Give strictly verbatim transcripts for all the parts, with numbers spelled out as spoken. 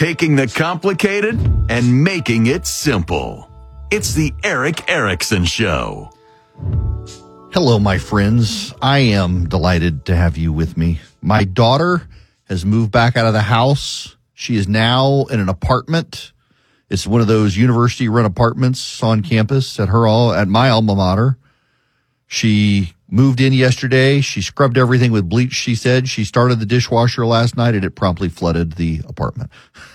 taking the complicated and making it simple. It's the Erick Erickson Show. Hello, my friends. I am delighted to have you with me. My daughter has moved back out of the house. She is now in an apartment. It's one of those university-run apartments on campus at her all at my alma mater. She moved in yesterday. She scrubbed everything with bleach, she said. She started the dishwasher last night, and it promptly flooded the apartment.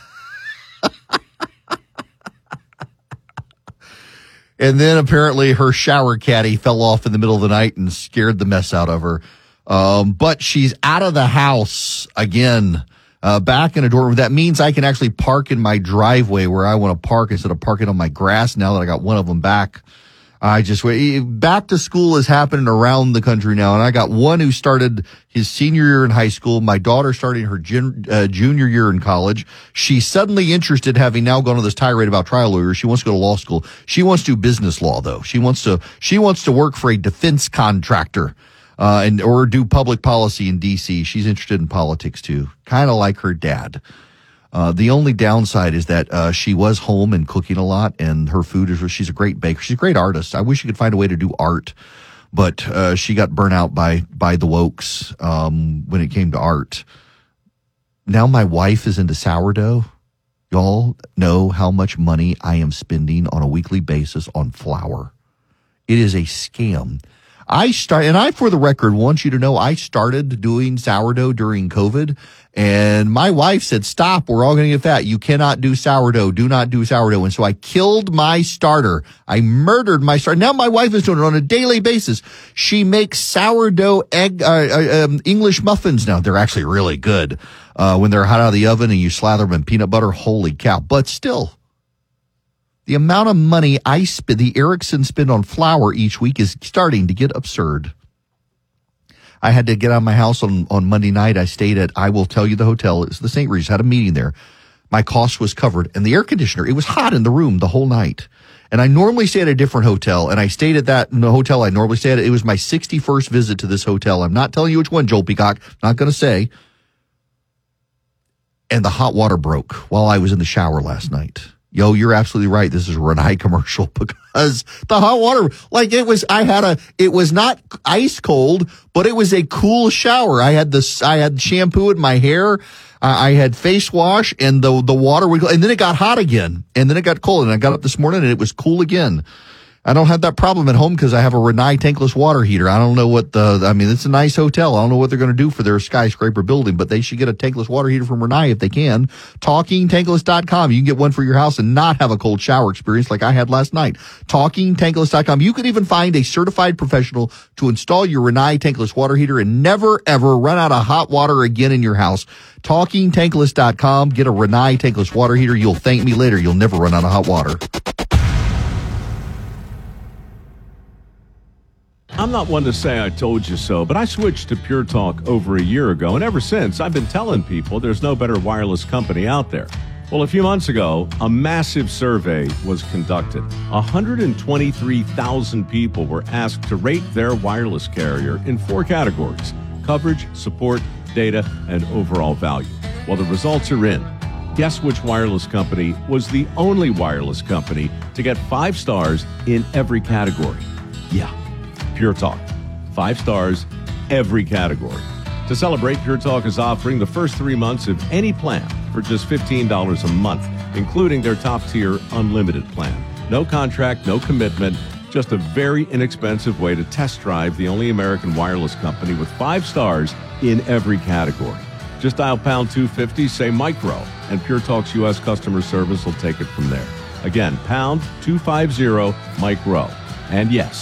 And then apparently her shower caddy fell off in the middle of the night and scared the mess out of her. Um, but she's out of the house again, uh, back in a dorm. That means I can actually park in my driveway where I want to park instead of parking on my grass now that I got one of them back. I just wait. Back to school is happening around the country now, and I got one who started his senior year in high school. My daughter starting her gen, uh, junior year in college. She's suddenly interested, having now gone to this tirade about trial lawyers. She wants to go to law school. She wants to do business law, though. She wants to. She wants to work for a defense contractor, uh, and or do public policy in D C. She's interested in politics too, kind of like her dad. Uh, the only downside is that uh, she was home and cooking a lot, and her food is, she's a great baker. She's a great artist. I wish she could find a way to do art, but uh, she got burnt out by, by the wokes um, when it came to art. Now my wife is into sourdough. Y'all know how much money I am spending on a weekly basis on flour. It is a scam. I start, and I, for the record, want you to know I started doing sourdough during COVID, and my wife said, stop, we're all going to get fat. You cannot do sourdough. Do not do sourdough. And so I killed my starter. I murdered my starter. Now my wife is doing it on a daily basis. She makes sourdough egg, uh, uh, um, English muffins now. They're actually really good, uh, when they're hot out of the oven and you slather them in peanut butter. Holy cow. But still, the amount of money I spend, the Erickson spend on flour each week is starting to get absurd. I had to get out of my house on, on Monday night. I stayed at, I will tell you the hotel. It's the Saint Regis. Had a meeting there. My cost was covered. And the air conditioner, it was hot in the room the whole night. And I normally stay at a different hotel. And I stayed at that in the hotel I normally stay at. It was my sixty-first visit to this hotel. I'm not telling you which one, Joel Peacock. Not going to say. And the hot water broke while I was in the shower last night. Yo, you're absolutely right. This is a Rinnai commercial because the hot water, like it was, I had a, it was not ice cold, but it was a cool shower. I had this, I had shampoo in my hair. Uh, I had face wash and the, the water would, and then it got hot again and then it got cold and I got up this morning and it was cool again. I don't have that problem at home because I have a Rinnai tankless water heater. I don't know what the, I mean, it's a nice hotel. I don't know what they're going to do for their skyscraper building, but they should get a tankless water heater from Rinnai if they can. talking tankless dot com. You can get one for your house and not have a cold shower experience like I had last night. talking tankless dot com. You can even find a certified professional to install your Rinnai tankless water heater and never, ever run out of hot water again in your house. talking tankless dot com. Get a Rinnai tankless water heater. You'll thank me later. You'll never run out of hot water. I'm not one to say I told you so, but I switched to Pure Talk over a year ago, and ever since, I've been telling people there's no better wireless company out there. Well, a few months ago, a massive survey was conducted. one hundred twenty-three thousand people were asked to rate their wireless carrier in four categories: coverage, support, data, and overall value. Well, the results are in. Guess which wireless company was the only wireless company to get five stars in every category? Yeah. Pure Talk. Five stars, every category. To celebrate, Pure Talk is offering the first three months of any plan for just fifteen dollars a month, including their top-tier unlimited plan. No contract, no commitment, just a very inexpensive way to test drive the only American wireless company with five stars in every category. Just dial pound two fifty, say micro, and Pure Talk's U S customer service will take it from there. Again, pound two fifty, micro. And yes,